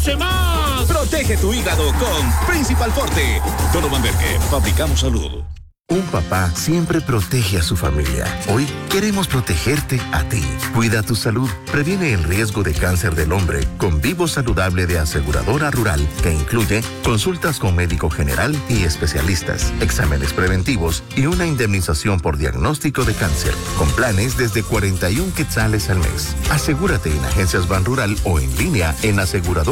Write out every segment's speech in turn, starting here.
¡Produce más! Protege tu hígado con Principal Forte. Todo Manberque, fabricamos salud. Un papá siempre protege a su familia. Hoy queremos protegerte a ti. Cuida tu salud. Previene el riesgo de cáncer del hombre con Vivo Saludable de Aseguradora Rural, que incluye consultas con médico general y especialistas, exámenes preventivos y una indemnización por diagnóstico de cáncer, con planes desde 41 quetzales al mes. Asegúrate en Agencias Banrural o en línea en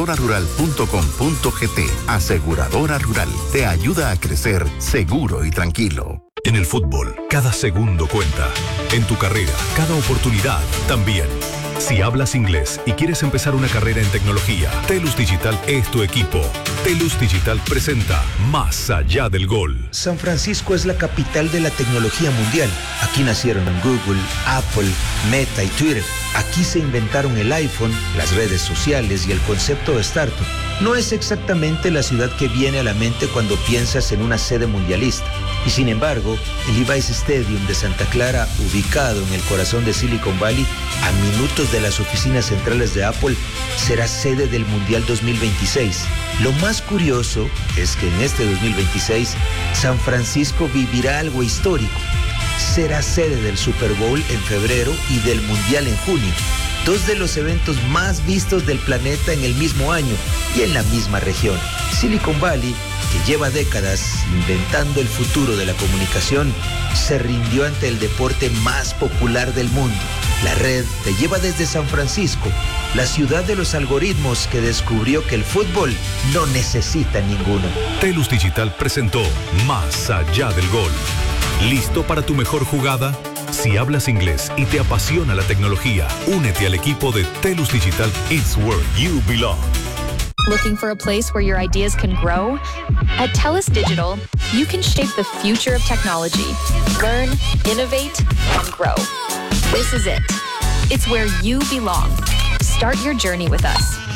aseguradorarural.com.gt. Aseguradora Rural te ayuda a crecer seguro y tranquilo. En el fútbol, cada segundo cuenta. En tu carrera, cada oportunidad también. Si hablas inglés y quieres empezar una carrera en tecnología, TELUS Digital es tu equipo. TELUS Digital presenta Más allá del gol. San Francisco es la capital de la tecnología mundial. Aquí nacieron Google, Apple, Meta y Twitter. Aquí se inventaron el iPhone, las redes sociales y el concepto de startup. No es exactamente la ciudad que viene a la mente cuando piensas en una sede mundialista. Y sin embargo, el Levi's Stadium de Santa Clara, ubicado en el corazón de Silicon Valley, a minutos de las oficinas centrales de Apple, será sede del Mundial 2026. Lo más curioso es que en este 2026, San Francisco vivirá algo histórico. Será sede del Super Bowl en febrero y del Mundial en junio. Dos de los eventos más vistos del planeta en el mismo año y en la misma región. Silicon Valley, que lleva décadas inventando el futuro de la comunicación, se rindió ante el deporte más popular del mundo. La red te lleva desde San Francisco, la ciudad de los algoritmos que descubrió que el fútbol no necesita ninguno. TELUS Digital presentó Más allá del gol. ¿Listo para tu mejor jugada? Si hablas inglés y te apasiona la tecnología, únete al equipo de TELUS Digital. It's where you belong. Looking for a place where your ideas can grow? At TELUS Digital, you can shape the future of technology. Learn, innovate, and grow. This is it. It's where you belong. Start your journey with us.